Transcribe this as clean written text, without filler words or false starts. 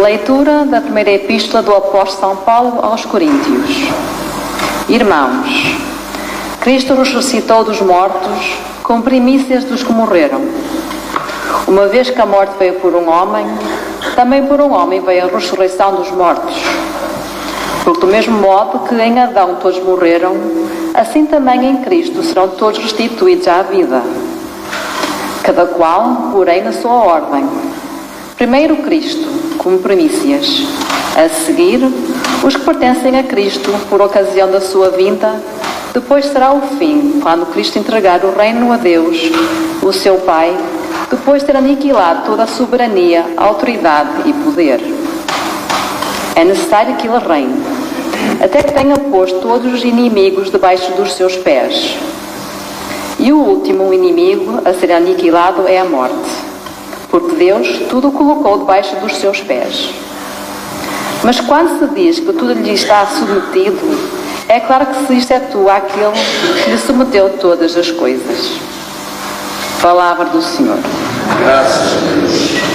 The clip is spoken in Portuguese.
Leitura da primeira epístola do apóstolo São Paulo aos Coríntios. Irmãos, Cristo ressuscitou dos mortos com primícias dos que morreram. Uma vez que a morte veio por um homem, também por um homem veio a ressurreição dos mortos. Porque do mesmo modo que em Adão todos morreram, assim também em Cristo serão todos restituídos à vida. Cada qual, porém, na sua ordem. Primeiro Cristo, como primícias. A seguir, os que pertencem a Cristo, por ocasião da sua vinda. Depois será o fim, quando Cristo entregar o reino a Deus, o seu Pai, depois de ter aniquilado toda a soberania, autoridade e poder. É necessário que ele reine, até que tenha posto todos os inimigos debaixo dos seus pés. E o último inimigo a ser aniquilado é a morte, porque Deus tudo o colocou debaixo dos seus pés. Mas quando se diz que tudo lhe está submetido, é claro que se excetua aquele que lhe submeteu todas as coisas. Palavra do Senhor. Graças a Deus.